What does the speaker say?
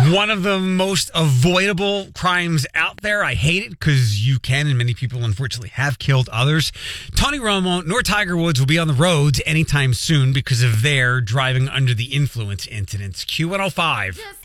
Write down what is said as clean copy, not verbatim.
One of the most avoidable crimes out there. I hate it because you can, and many people unfortunately have killed others. Tony Romo nor Tiger Woods will be on the roads anytime soon because of their driving under the influence incidents. Q105.